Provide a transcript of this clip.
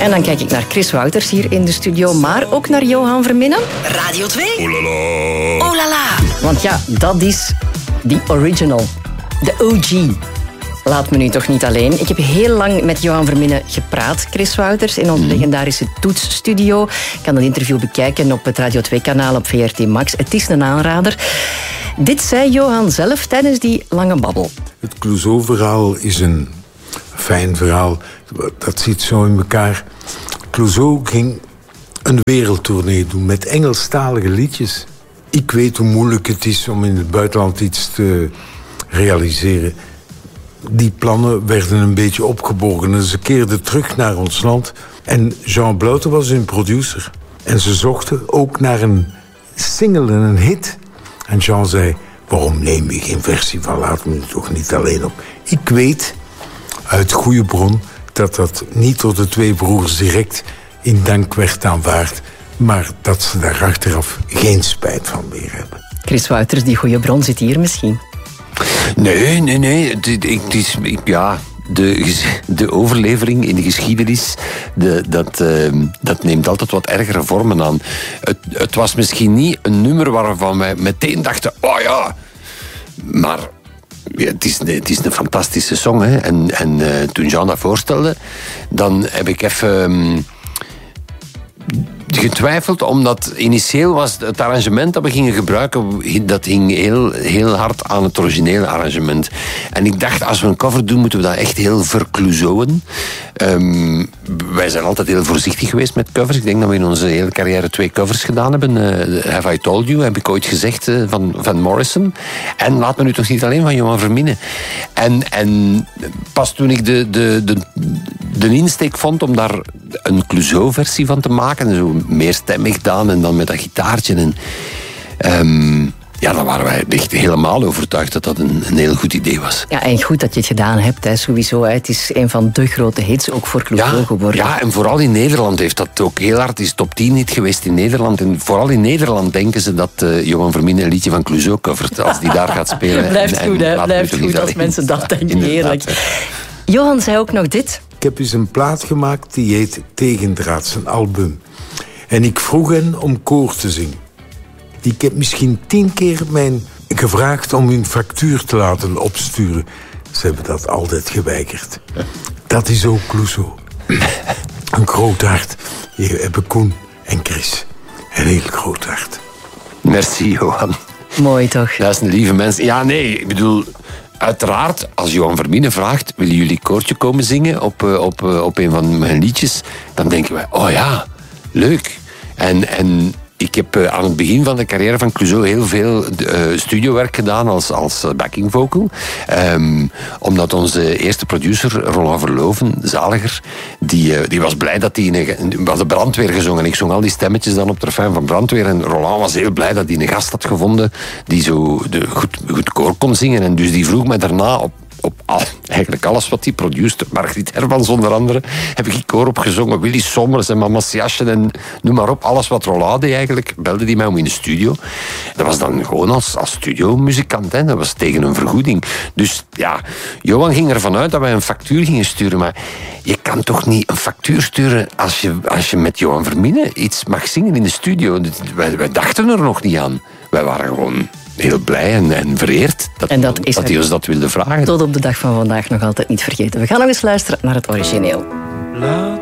En dan kijk ik naar Chris Wouters hier in de studio, maar ook naar Johan Verminnen. Radio 2. Oh la la. Oh la la. Want ja, dat is die original. De OG. Laat me nu toch niet alleen. Ik heb heel lang met Johan Verminnen gepraat, Chris Wouters, in onze legendarische Toetsstudio. Je kan het interview bekijken op het Radio 2-kanaal op VRT Max. Het is een aanrader. Dit zei Johan zelf tijdens die lange babbel. Het Clouseau-verhaal is een fijn verhaal. Dat zit zo in elkaar. Clouseau ging een wereldtournee doen met Engelstalige liedjes. Ik weet hoe moeilijk het is om in het buitenland iets te realiseren. Die plannen werden een beetje opgeborgen en ze keerden terug naar ons land. En Jean Blouten was hun producer. En ze zochten ook naar een single en een hit. En Jean zei, waarom neem je geen versie van Laat me toch niet alleen op? Ik weet uit goede bron dat dat niet door de twee broers direct in dank werd aanvaard, maar dat ze daar achteraf geen spijt van meer hebben. Chris Wouters, die goede bron zit hier misschien. Nee. De overlevering in de geschiedenis, dat neemt altijd wat ergere vormen aan. Het was misschien niet een nummer waarvan wij meteen dachten, oh ja, maar ja, het is een fantastische song. Hè? En toen Jean dat voorstelde, dan heb ik even getwijfeld, omdat initieel was het arrangement dat we gingen gebruiken, dat hing heel hard aan het originele arrangement. En ik dacht, als we een cover doen, moeten we dat echt heel verclouseauen. Wij zijn altijd heel voorzichtig geweest met covers. Ik denk dat we in onze hele carrière 2 covers gedaan hebben. Have I Told You, heb ik ooit gezegd, van Morrison. En Laat me nu toch niet alleen van Johan Verminnen. En pas toen ik de insteek vond om daar een Clouseau-versie van te maken, zo meer stemmig dan en dan met dat gitaartje. En dan waren wij echt helemaal overtuigd dat dat een heel goed idee was. Ja, en goed dat je het gedaan hebt, hè, sowieso. Hè. Het is een van de grote hits, ook voor Clouseau geworden. Ja, en vooral in Nederland heeft dat ook heel hard. Het is top 10 hit geweest in Nederland. En vooral in Nederland denken ze dat Johan Verminnen een liedje van Clouseau covert als die daar gaat spelen. Blijft goed, hè? Blijft goed als mensen dat denken. Heerlijk. Johan zei ook nog dit. Ik heb eens een plaat gemaakt die heet Tegendraads, een album. En ik vroeg hen om koor te zingen. Ik heb misschien 10 keer gevraagd om hun factuur te laten opsturen. Ze hebben dat altijd geweigerd. Dat is ook Clouseau. Een groot hart. Hier hebben Koen en Chris. Een heel groot hart. Merci, Johan. Mooi toch? Dat is een lieve mens. Ja, nee, ik bedoel, uiteraard, als Johan Verminnen vraagt, willen jullie koortje komen zingen op een van mijn liedjes? Dan denken wij, oh ja, leuk. En ik heb aan het begin van de carrière van Clouseau heel veel studiowerk gedaan als backing vocal. Omdat onze eerste producer, Roland Verloven, zaliger, die was blij dat hij we hadden Brandweer gezongen. Ik zong al die stemmetjes dan op de refrein van Brandweer. En Roland was heel blij dat hij een gast had gevonden die zo goed koor kon zingen. En dus die vroeg mij daarna op eigenlijk alles wat hij produceerde, Margriet Hermans onder andere, heb ik koor opgezongen. Willy Sommers en Mama Siasje en noem maar op. Alles wat Roland deed eigenlijk, belde hij mij om in de studio. Dat was dan gewoon als studiomuzikant, hè. Dat was tegen een vergoeding. Dus ja, Johan ging ervan uit dat wij een factuur gingen sturen, maar je kan toch niet een factuur sturen als je met Johan Verminnen iets mag zingen in de studio. Wij dachten er nog niet aan. Wij waren gewoon heel blij en vereerd dat hij ons dat wilde vragen. Tot op de dag van vandaag nog altijd niet vergeten. We gaan nog eens luisteren naar het origineel. Laat